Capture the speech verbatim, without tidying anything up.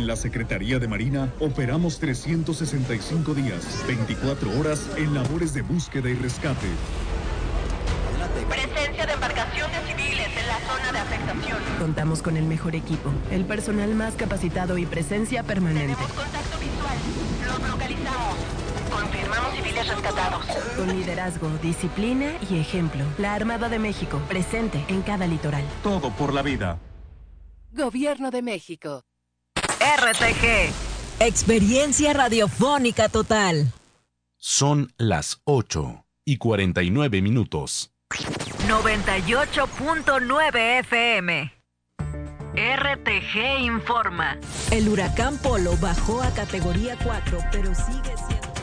la Secretaría de Marina operamos trescientos sesenta y cinco días, veinticuatro horas en labores de búsqueda y rescate. Presencia de embarcaciones civiles en la zona de afectación. Contamos con el mejor equipo, el personal más capacitado y presencia permanente. Tenemos contacto visual. Los localizamos. Confirmamos civiles rescatados. Con liderazgo, disciplina y ejemplo. La Armada de México, presente en cada litoral. Todo por la vida. Gobierno de México. R T G. Experiencia radiofónica total. Son las ocho y cuarenta y nueve minutos. noventa y ocho punto nueve F M. R T G informa. El huracán Polo bajó a categoría cuatro, pero sigue siendo...